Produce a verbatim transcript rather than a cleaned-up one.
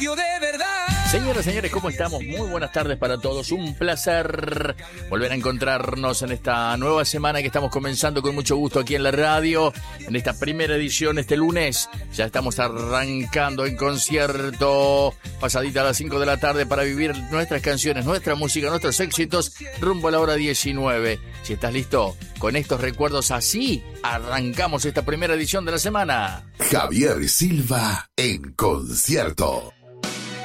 radio de verdad. Señoras y señores, ¿cómo estamos? Muy buenas tardes para todos. Un placer volver a encontrarnos en esta nueva semana que estamos comenzando con mucho gusto aquí en la radio. En esta primera edición, este lunes, ya estamos arrancando en concierto, pasadita a las cinco de la tarde, para vivir nuestras canciones, nuestra música, nuestros éxitos, rumbo a la hora diecinueve. Si estás listo, con estos recuerdos así, arrancamos esta primera edición de la semana. Javier Silva en concierto.